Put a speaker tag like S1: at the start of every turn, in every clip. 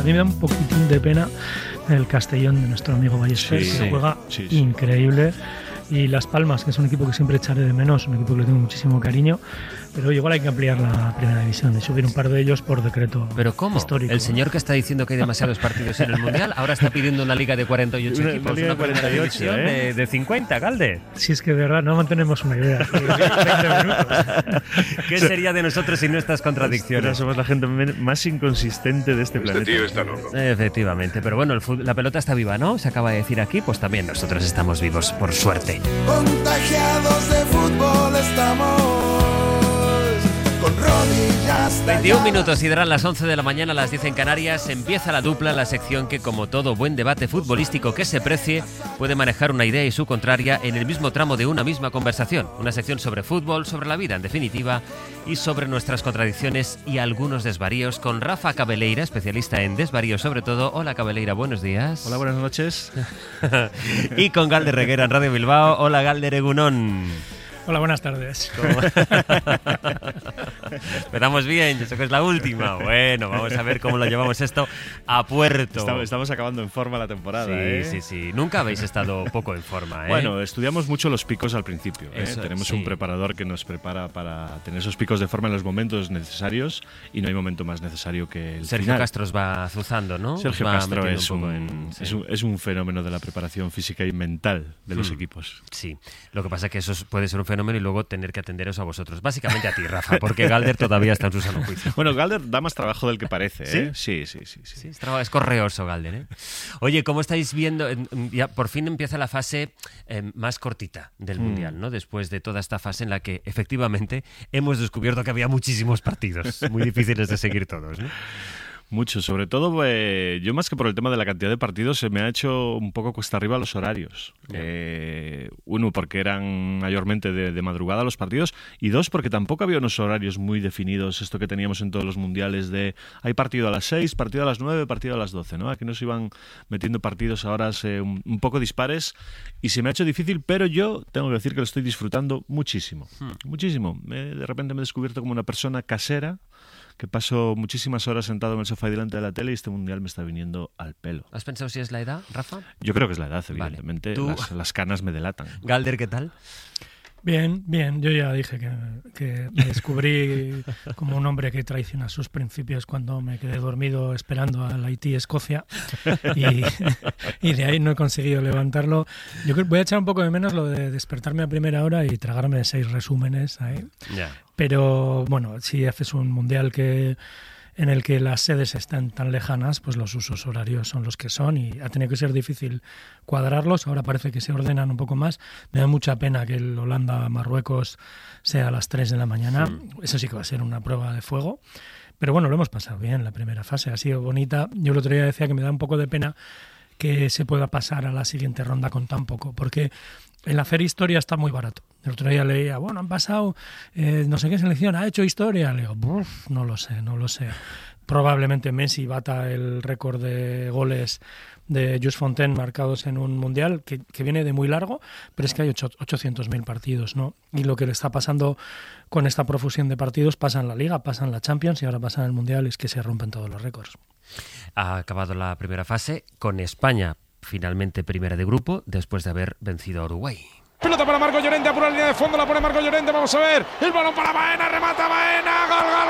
S1: mí me da un poquitín de pena el Castellón de nuestro amigo Ballester, que juega increíble. Y Las Palmas, que es un equipo que siempre echaré de menos, un equipo que le tengo muchísimo cariño, pero igual hay que ampliar la primera división y subir un par de ellos por decreto.
S2: ¿Pero cómo?
S1: Histórico.
S2: El señor que está diciendo que hay demasiados partidos en el Mundial ahora está pidiendo una liga de 48 equipos, una primera división de 50, Galder.
S1: Si es que de verdad no mantenemos una idea. 20 minutos.
S2: ¿Qué sería de nosotros sin nuestras contradicciones?
S3: Somos la gente más inconsistente de este planeta.
S4: Este tío está loco.
S2: Efectivamente, pero bueno, la pelota está viva, ¿no? Se acaba de decir aquí, pues también nosotros estamos vivos, por suerte.
S5: Contagiados de fútbol estamos, con rodillas
S2: 21 minutos y darán las 11 de la mañana, a las 10 en Canarias. Empieza la dupla, la sección que, como todo buen debate futbolístico que se precie, puede manejar una idea y su contraria en el mismo tramo de una misma conversación. Una sección sobre fútbol, sobre la vida en definitiva, y sobre nuestras contradicciones y algunos desvaríos, con Rafa Cabeleira, especialista en desvaríos sobre todo. Hola Cabeleira, buenos días.
S3: Hola, buenas noches.
S2: Y con Galder Reguera en Radio Bilbao. Hola Galder Egunon.
S1: Hola, buenas tardes.
S2: Empezamos bien, yo sé que es la última. Bueno, vamos a ver cómo lo llevamos esto a puerto.
S3: Estamos acabando en forma la temporada,
S2: Sí. Nunca habéis estado poco en forma,
S3: Bueno, estudiamos mucho los picos al principio. Tenemos un preparador que nos prepara para tener esos picos de forma en los momentos necesarios, y no hay momento más necesario que el
S2: Sergio
S3: final.
S2: Castro os va azuzando, ¿no?
S3: Sergio Castro es un fenómeno de la preparación física y mental de los equipos.
S2: Sí, lo que pasa es que eso puede ser un fenómeno y luego tener que atenderos a vosotros. Básicamente a ti, Rafa, porque Galder todavía está en su sano juicio.
S3: Bueno, Galder da más trabajo del que parece, ¿eh? Sí.
S2: Es correoso, Galder, ¿eh? Oye, ¿cómo estáis viendo? Ya por fin empieza la fase más cortita del Mundial, ¿no? Después de toda esta fase en la que efectivamente hemos descubierto que había muchísimos partidos, muy difíciles de seguir todos, ¿no?
S3: Mucho, sobre todo yo más que por el tema de la cantidad de partidos se me ha hecho un poco cuesta arriba los horarios. Uno, porque eran mayormente de madrugada los partidos, y dos, porque tampoco había unos horarios muy definidos, esto que teníamos en todos los mundiales de hay partido a las 6, partido a las 9, partido a las 12, ¿no? Aquí nos iban metiendo partidos a horas un poco dispares y se me ha hecho difícil, pero yo tengo que decir que lo estoy disfrutando muchísimo, muchísimo. De repente me he descubierto como una persona casera, que paso muchísimas horas sentado en el sofá y delante de la tele, y este mundial me está viniendo al pelo.
S2: ¿Has pensado si es la edad, Rafa?
S3: Yo creo que es la edad, evidentemente.
S2: Vale.
S3: Las canas me delatan.
S2: Galder, ¿qué tal?
S1: Bien. Yo ya dije que me descubrí como un hombre que traiciona sus principios cuando me quedé dormido esperando al Haití-Escocia y de ahí no he conseguido levantarlo. Yo creo que voy a echar un poco de menos lo de despertarme a primera hora y tragarme 6 resúmenes ahí.
S2: Ya.
S1: Pero bueno, si haces un mundial en el que las sedes están tan lejanas, pues los usos horarios son los que son y ha tenido que ser difícil cuadrarlos. Ahora parece que se ordenan un poco más. Me da mucha pena que el Holanda-Marruecos sea a las 3 de la mañana. Eso sí que va a ser una prueba de fuego. Pero bueno, lo hemos pasado bien, la primera fase ha sido bonita. Yo el otro día decía que me da un poco de pena que se pueda pasar a la siguiente ronda con tan poco, porque el hacer historia está muy barato. El otro día leía, bueno, han pasado no sé qué selección, ha hecho historia. Le digo, no lo sé. Probablemente Messi bata el récord de goles de Just Fontaine marcados en un mundial que viene de muy largo, pero es que hay 800.000 partidos, ¿no? Y lo que le está pasando con esta profusión de partidos pasa en la Liga, pasa en la Champions y ahora pasa en el Mundial, es que se rompen todos los récords.
S2: Ha acabado la primera fase con España finalmente primera de grupo después de haber vencido a Uruguay.
S6: Pelota para Marco Llorente, apura la línea de fondo, la pone Marco Llorente, vamos a ver, el balón para Baena, remata Baena,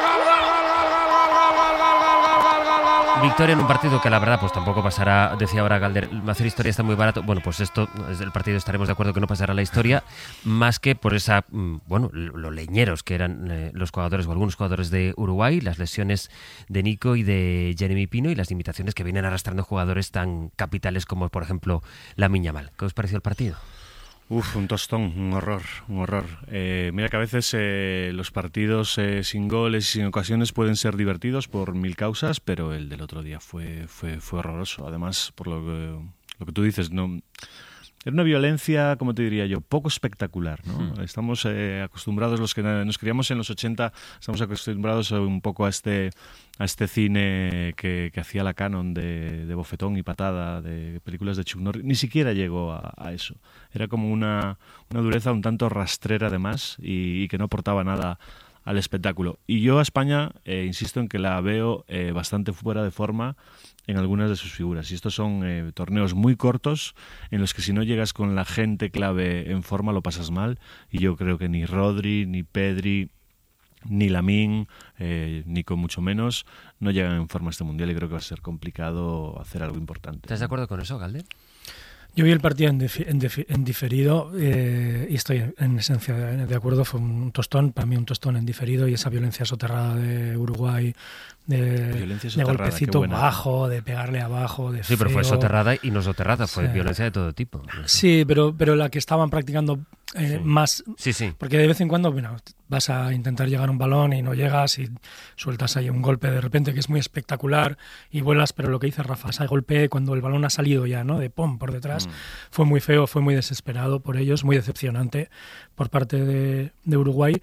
S6: gol.
S2: Victoria en un partido que la verdad pues tampoco pasará, decía ahora Galder, hacer historia está muy barato. Bueno, pues esto, el partido estaremos de acuerdo que no pasará la historia, más que por esa, lo leñeros que eran los jugadores o algunos jugadores de Uruguay, las lesiones de Nico y de Jeremy Pino y las limitaciones que vienen arrastrando jugadores tan capitales como por ejemplo Lamine Yamal. ¿Qué os pareció el partido?
S3: Un tostón, un horror. Mira que a veces los partidos sin goles y sin ocasiones pueden ser divertidos por mil causas, pero el del otro día fue horroroso. Además, por lo que tú dices, no era una violencia, como te diría yo, poco espectacular, ¿no? Estamos acostumbrados, los que nos criamos en los 80, estamos acostumbrados un poco a este cine que hacía la Canon de bofetón y patada, de películas de Chuck Norris. Ni siquiera llegó a eso. Era como una dureza un tanto rastrera además y que no aportaba nada al espectáculo. Y yo a España insisto en que la veo bastante fuera de forma en algunas de sus figuras. Y estos son torneos muy cortos en los que si no llegas con la gente clave en forma lo pasas mal. Y yo creo que ni Rodri, ni Pedri, ni Lamine, ni con mucho menos, no llegan en forma a este Mundial y creo que va a ser complicado hacer algo importante.
S2: ¿Estás de acuerdo con eso, Galder?
S1: Yo vi el partido en diferido y estoy en esencia de acuerdo. Fue un tostón, para mí un tostón en diferido, y esa violencia soterrada de Uruguay, de golpecito bajo, de pegarle abajo, de
S2: sí, pero fue soterrada y no soterrada, fue violencia de todo tipo.
S1: Sí, pero la que estaban practicando más,
S2: sí.
S1: Porque de vez en cuando vas a intentar llegar a un balón y no llegas y sueltas ahí un golpe de repente que es muy espectacular y vuelas, pero lo que dice Rafa, ese golpe cuando el balón ha salido ya, ¿no? De pom por detrás, fue muy feo, fue muy desesperado por ellos, muy decepcionante por parte de Uruguay.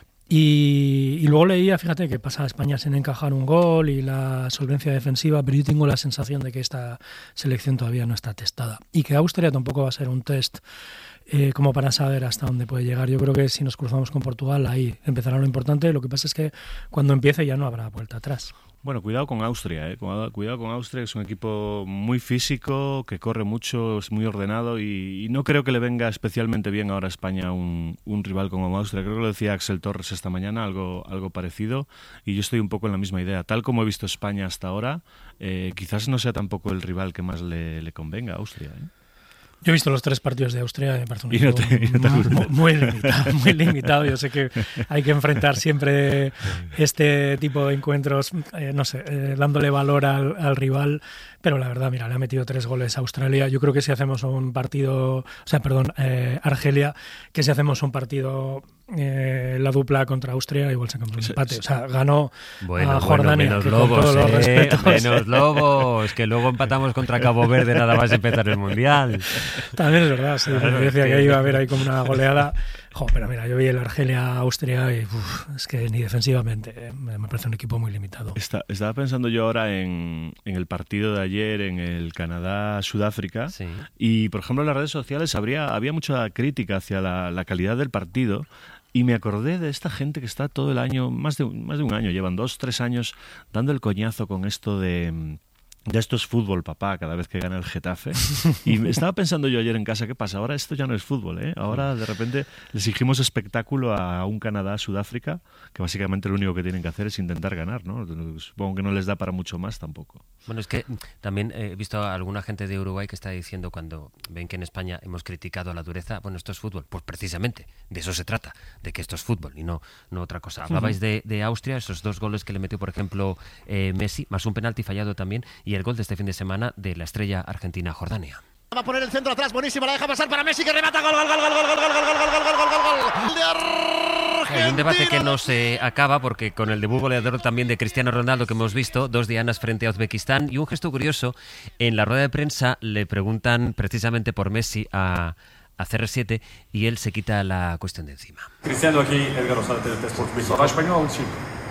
S1: Y luego leía, fíjate, que pasa a España sin encajar un gol y la solvencia defensiva, pero yo tengo la sensación de que esta selección todavía no está testada y que Austria tampoco va a ser un test como para saber hasta dónde puede llegar. Yo creo que si nos cruzamos con Portugal, ahí empezará lo importante. Lo que pasa es que cuando empiece ya no habrá vuelta atrás.
S3: Bueno, cuidado con Austria, cuidado con Austria, es un equipo muy físico, que corre mucho, es muy ordenado y no creo que le venga especialmente bien ahora a España un rival como Austria. Creo que lo decía Axel Torres esta mañana, algo parecido, y yo estoy un poco en la misma idea. Tal como he visto España hasta ahora, quizás no sea tampoco el rival que más le convenga a Austria, ¿eh?
S1: Yo he visto los 3 partidos de Austria y me parece un equipo muy limitado. Yo sé que hay que enfrentar siempre este tipo de encuentros, dándole valor al rival, pero la verdad, mira, le ha metido 3 goles a Australia. Yo creo que si hacemos un partido, Argelia, que si hacemos un partido la dupla contra Austria, igual sacamos un empate. O sea, ganó a Jordania.
S2: Menos lobos, menos lobos, que luego empatamos contra Cabo Verde nada más empezar el Mundial.
S1: También es verdad, sí, claro, decía que iba a haber ahí como una goleada. Pero mira, yo vi el Argelia-Austria y es que ni defensivamente me parece un equipo muy limitado.
S3: Estaba pensando yo ahora en el partido de ayer, en el Canadá-Sudáfrica,
S2: sí.
S3: Y por ejemplo en las redes sociales había mucha crítica hacia la calidad del partido. Y me acordé de esta gente que está todo el año, más de un año, llevan 2-3 años dando el coñazo con esto de esto es fútbol, papá, cada vez que gana el Getafe. Y estaba pensando yo ayer en casa, ¿qué pasa? Ahora esto ya no es fútbol, ¿eh? Ahora de repente le exigimos espectáculo a un Canadá-Sudáfrica, que básicamente lo único que tienen que hacer es intentar ganar, ¿no? Supongo que no les da para mucho más tampoco.
S2: Bueno, es que también he visto a alguna gente de Uruguay que está diciendo, cuando ven que en España hemos criticado la dureza, bueno, esto es fútbol. Pues precisamente de eso se trata, de que esto es fútbol y no otra cosa. Hablabais de Austria, esos 2 goles que le metió, por ejemplo, Messi, más un penalti fallado también, y el gol de este fin de semana de la estrella argentina Jordania.
S4: Va a poner el centro atrás, buenísima, la deja pasar para Messi, que remata, gol de Argentina.
S2: Hay un debate que no se acaba porque con el debut goleador también de Cristiano Ronaldo que hemos visto, 2 dianas frente a Uzbekistán, y un gesto curioso, en la rueda de prensa le preguntan precisamente por Messi a CR7 y él se quita la cuestión de encima.
S7: Cristiano aquí, Edgar Rosales, Sport. ¿Habla español? Sí.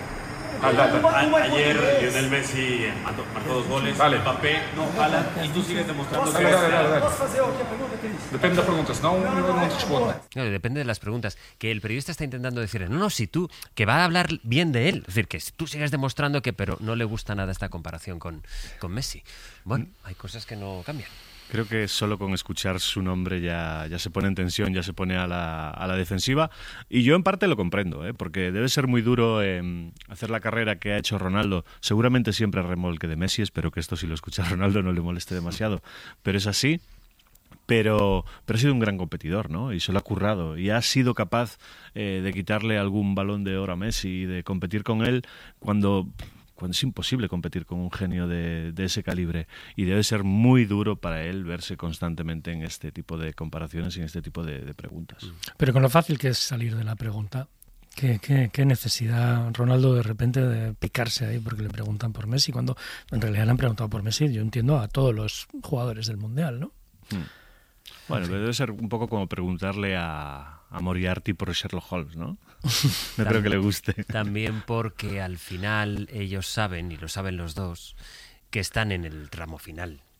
S7: Ayer Lionel Messi marcó 2 goles, Mbappé no jala y tú sigues demostrando que
S6: Depende de las preguntas, no te respondo.
S2: Claro, depende de las preguntas. Que el periodista está intentando decir, no, si tú, que va a hablar bien de él. Es decir, que tú sigues demostrando que, pero no le gusta nada esta comparación con Messi. Bueno, hay cosas que no cambian.
S3: Creo que solo con escuchar su nombre ya se pone en tensión, ya se pone a la defensiva. Y yo en parte lo comprendo, porque debe ser muy duro hacer la carrera que ha hecho Ronaldo. Seguramente siempre a remolque de Messi, espero que esto si lo escucha Ronaldo no le moleste demasiado. Pero es así. Pero ha sido un gran competidor, ¿no? Y se lo ha currado. Y ha sido capaz de quitarle algún balón de oro a Messi y de competir con él cuando es imposible competir con un genio de ese calibre, y debe ser muy duro para él verse constantemente en este tipo de comparaciones y en este tipo de preguntas.
S1: Pero con lo fácil que es salir de la pregunta, ¿qué necesidad Ronaldo de repente de picarse ahí porque le preguntan por Messi, cuando en realidad le han preguntado por Messi, yo entiendo, a todos los jugadores del Mundial, ¿no?
S3: Bueno, pero debe ser un poco como preguntarle a Moriarty por Sherlock Holmes, ¿no? No creo que le guste.
S2: También porque al final ellos saben, y lo saben los dos, que están en el tramo final,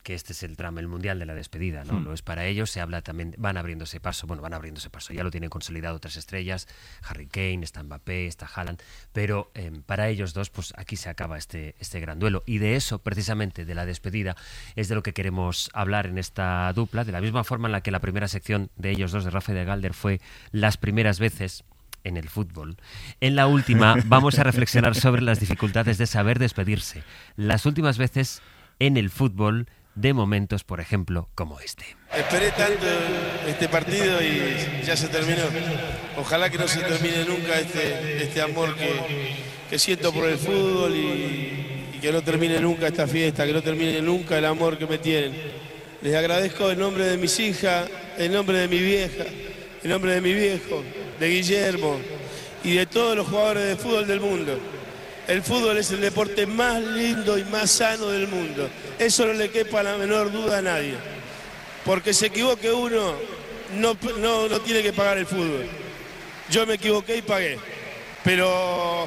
S2: que este es el drama, el mundial de la despedida, ¿no? Lo es para ellos, se habla también, van abriéndose paso, ya lo tienen consolidado 3 estrellas, Harry Kane, está Mbappé, está Haaland, pero para ellos dos, pues aquí se acaba este gran duelo, y de eso, precisamente, de la despedida, es de lo que queremos hablar en esta dupla, de la misma forma en la que la primera sección de ellos dos, de Rafa y de Galder, fue las primeras veces en el fútbol. En la última vamos a reflexionar sobre las dificultades de saber despedirse, las últimas veces en el fútbol, de momentos, por ejemplo, como este.
S8: Esperé tanto este partido y ya se terminó. Ojalá que no se termine nunca este amor que siento por el fútbol y que no termine nunca esta fiesta, que no termine nunca el amor que me tienen. Les agradezco en nombre de mis hijas, en nombre de mi vieja, en nombre de mi viejo, de Guillermo y de todos los jugadores de fútbol del mundo. El fútbol es el deporte más lindo y más sano del mundo. Eso no le quepa la menor duda a nadie. Porque se equivoque uno, no tiene que pagar el fútbol. Yo me equivoqué y pagué. Pero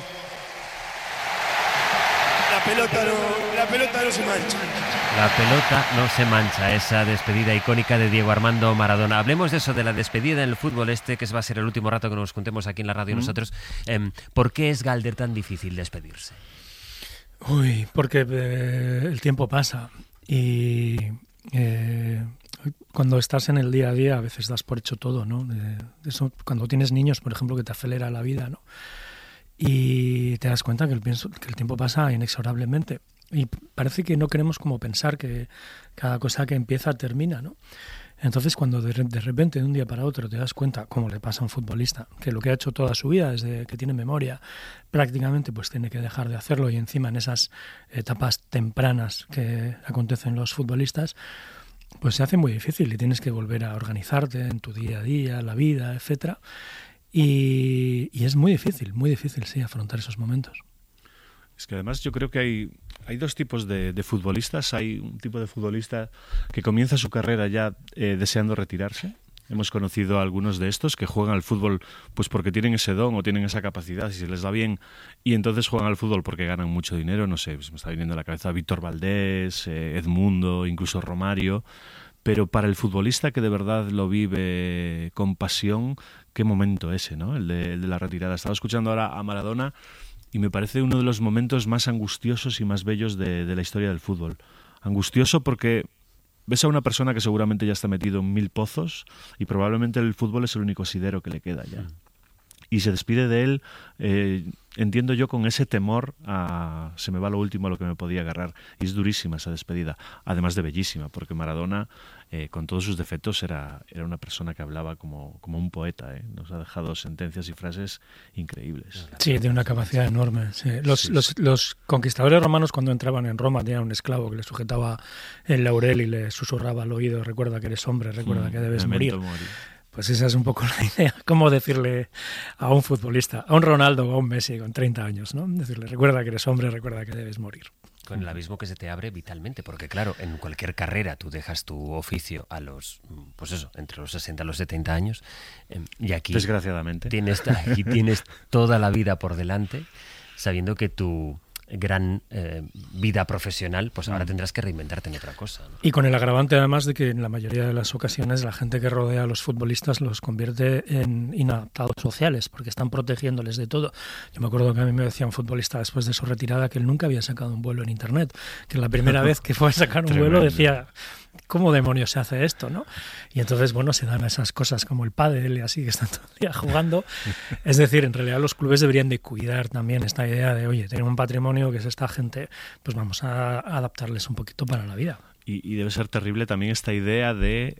S8: la pelota no se mancha.
S2: La pelota no se mancha, esa despedida icónica de Diego Armando Maradona. Hablemos de eso, de la despedida en el fútbol que va a ser el último rato que nos contemos aquí en la radio nosotros. ¿Por qué es, Galder, tan difícil despedirse?
S1: Porque el tiempo pasa y cuando estás en el día a día a veces das por hecho todo, ¿no? Eso, cuando tienes niños, por ejemplo, que te acelera la vida, ¿no? Y te das cuenta que el tiempo pasa inexorablemente. Y parece que no queremos como pensar que cada cosa que empieza termina, ¿no? Entonces, cuando de repente, de un día para otro, te das cuenta, como le pasa a un futbolista, que lo que ha hecho toda su vida, desde que tiene memoria, prácticamente pues tiene que dejar de hacerlo, y encima en esas etapas tempranas que acontecen los futbolistas, pues se hace muy difícil y tienes que volver a organizarte en tu día a día, la vida, etcétera. Y es muy difícil, sí, afrontar esos momentos.
S3: Es que además yo creo que hay dos tipos de futbolistas. Hay un tipo de futbolista que comienza su carrera ya deseando retirarse. Hemos conocido a algunos de estos que juegan al fútbol pues porque tienen ese don o tienen esa capacidad, si se les da bien, y entonces juegan al fútbol porque ganan mucho dinero. No sé, pues me está viniendo a la cabeza Víctor Valdés, Edmundo, incluso Romario. Pero para el futbolista que de verdad lo vive con pasión, qué momento ese, ¿no? El de la retirada. Estaba escuchando ahora a Maradona y me parece uno de los momentos más angustiosos y más bellos de la historia del fútbol. Angustioso porque ves a una persona que seguramente ya está metido en 1000 pozos y probablemente el fútbol es el único asidero que le queda ya. Y se despide de él, entiendo yo, con ese temor a se me va lo último a lo que me podía agarrar. Y es durísima esa despedida, además de bellísima, porque Maradona, con todos sus defectos, era una persona que hablaba como un poeta. Nos ha dejado sentencias y frases increíbles.
S1: Sí, tiene una capacidad enorme. Sí. Los conquistadores romanos, cuando entraban en Roma, tenían un esclavo que le sujetaba el laurel y le susurraba al oído: recuerda que eres hombre, recuerda que debes morir. Pues esa es un poco la idea, cómo decirle a un futbolista, a un Ronaldo o a un Messi con 30 años, ¿no? Decirle: recuerda que eres hombre, recuerda que debes morir.
S2: Con el abismo que se te abre vitalmente, porque claro, en cualquier carrera tú dejas tu oficio a los, pues eso, entre los 60 y los 70 años, y aquí
S3: desgraciadamente
S2: tienes toda la vida por delante, sabiendo que tu gran vida profesional, pues ahora tendrás que reinventarte en otra cosa, ¿no?
S1: Y con el agravante además de que en la mayoría de las ocasiones la gente que rodea a los futbolistas los convierte en inadaptados sociales, porque están protegiéndoles de todo. Yo me acuerdo que a mí me decía un futbolista después de su retirada que él nunca había sacado un vuelo en internet, que la primera vez que fue a sacar un vuelo decía: ¿cómo demonios se hace esto, no? Y entonces, bueno, se dan esas cosas como el pádel y así, que están todo el día jugando. Es decir, en realidad los clubes deberían de cuidar también esta idea de: oye, tenemos un patrimonio que es esta gente, pues vamos a adaptarles un poquito para la vida.
S3: Y debe ser terrible también esta idea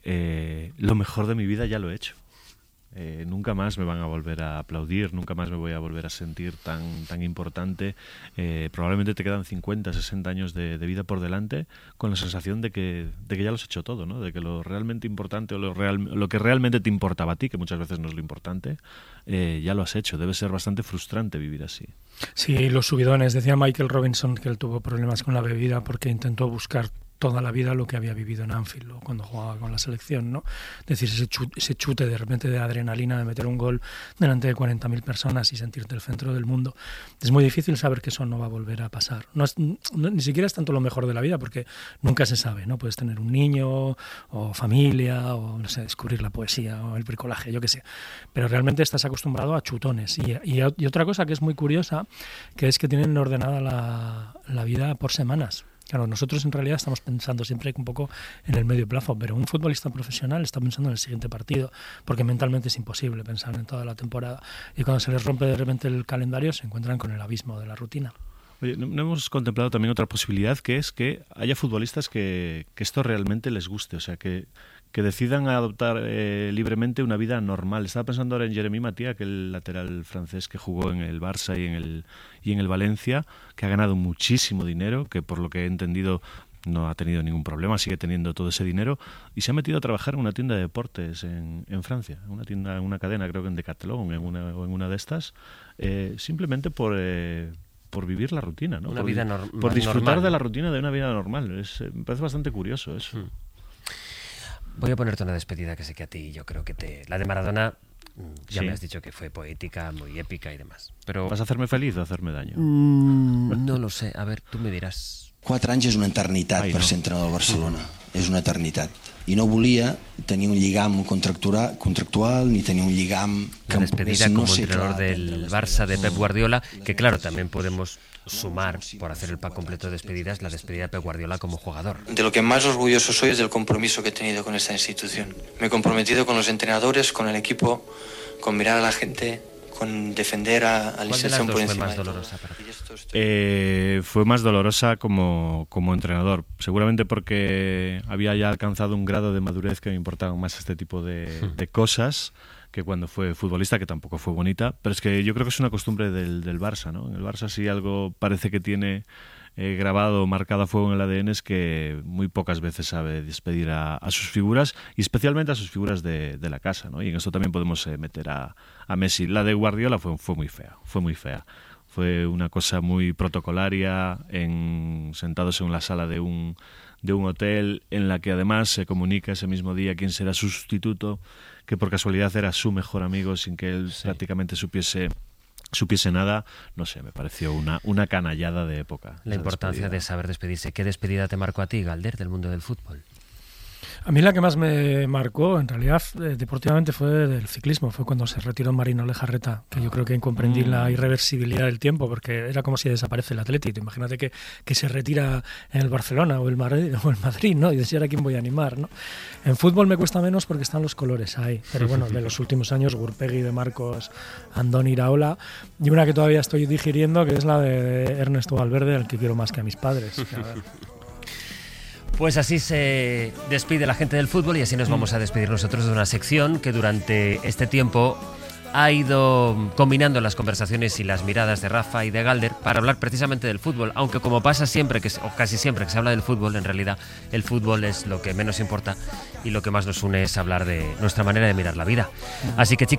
S3: de lo mejor de mi vida ya lo he hecho. Nunca más me van a volver a aplaudir, nunca más me voy a volver a sentir tan importante. Probablemente te quedan 50, 60 años de vida por delante con la sensación de que ya lo has hecho todo, ¿no? De que lo realmente importante o lo que realmente te importaba a ti, que muchas veces no es lo importante, ya lo has hecho. Debe ser bastante frustrante vivir así.
S1: Sí, los subidones. Decía Michael Robinson que él tuvo problemas con la bebida porque intentó buscar toda la vida lo que había vivido en Anfield o cuando jugaba con la selección, ¿no? Es decir, ese chute de repente de adrenalina de meter un gol delante de 40.000 personas y sentirte el centro del mundo. Es muy difícil saber que eso no va a volver a pasar. Ni siquiera es tanto lo mejor de la vida, porque nunca se sabe, ¿no? Puedes tener un niño o familia o, no sé, descubrir la poesía o el bricolaje, yo qué sé. Pero realmente estás acostumbrado a chutones. Y otra cosa que es muy curiosa, que es que tienen ordenada la vida por semanas. Claro, nosotros en realidad estamos pensando siempre un poco en el medio plazo, pero un futbolista profesional está pensando en el siguiente partido, porque mentalmente es imposible pensar en toda la temporada. Y cuando se les rompe de repente el calendario, se encuentran con el abismo de la rutina.
S3: Oye, ¿no hemos contemplado también otra posibilidad, que es que haya futbolistas que esto realmente les guste? O sea, que decidan adoptar libremente una vida normal. Estaba pensando ahora en Jeremy Mathieu, aquel lateral francés que jugó en el Barça y en el Valencia, que ha ganado muchísimo dinero, que por lo que he entendido no ha tenido ningún problema, sigue teniendo todo ese dinero, y se ha metido a trabajar en una tienda de deportes en Francia, una cadena, creo que en Decathlon, en una de estas, simplemente por vivir la rutina, ¿no? Por disfrutar normal de la rutina de una vida normal. Me parece bastante curioso eso.
S2: Voy a ponerte una despedida que sé que a ti yo creo que la de Maradona ya me has dicho que fue poética, muy épica y demás. Pero
S3: ¿vas a hacerme feliz o hacerme daño?
S2: No lo sé. A ver, tú me dirás.
S9: 4 anys és una eternitat per ser entrenador del Barcelona. És una eternitat. I no volia tenir un lligam contractual ni tenir un lligam que
S2: una despedida como entrenador del Barça de Pep Guardiola, que claro, también podemos sumar, por hacer el pack completo de despedidas, la despedida de Pep Guardiola como jugador.
S10: De lo que más orgulloso soy es del compromiso que he tenido con esta institución. Me he comprometido con los entrenadores, con el equipo, con mirar a la gente, con defender a la institución por encima.
S2: ¿Cuál de las dos fue más dolorosa para ti?
S3: Fue más dolorosa como entrenador, seguramente porque había ya alcanzado un grado de madurez que me importaban más este tipo de cosas que cuando fue futbolista, que tampoco fue bonita, pero es que yo creo que es una costumbre del Barça, ¿no? En el Barça sí algo parece que tiene grabado, marcado a fuego en el ADN, es que muy pocas veces sabe despedir a sus figuras, y especialmente a sus figuras de la casa, ¿no? Y en eso también podemos meter a Messi. La de Guardiola fue muy fea. Fue una cosa muy protocolaria, sentados en la sala de un hotel, en la que además se comunica ese mismo día quién será su sustituto, que por casualidad era su mejor amigo, sin que él prácticamente supiese nada. No sé, me pareció una canallada de época.
S2: La importancia de saber despedirse. ¿Qué despedida te marcó a ti, Galder, del mundo del fútbol?
S1: A mí la que más me marcó, en realidad, deportivamente fue del ciclismo. Fue cuando se retiró Marino Lejarreta, que yo creo que comprendí la irreversibilidad del tiempo, porque era como si desaparece el Atleti. Imagínate que se retira en el Barcelona o el Madrid, ¿no? Y decís, ¿ahora quién voy a animar, no? En fútbol me cuesta menos porque están los colores ahí. Pero bueno, de los últimos años, Gurpegui, De Marcos, Andoni Iraola, y una que todavía estoy digiriendo, que es la de Ernesto Valverde, al que quiero más que a mis padres.
S2: Pues así se despide la gente del fútbol, y así nos vamos a despedir nosotros de una sección que durante este tiempo ha ido combinando las conversaciones y las miradas de Rafa y de Galder para hablar precisamente del fútbol, aunque como pasa siempre, o casi siempre que se habla del fútbol, en realidad el fútbol es lo que menos importa y lo que más nos une es hablar de nuestra manera de mirar la vida. Así que chicos,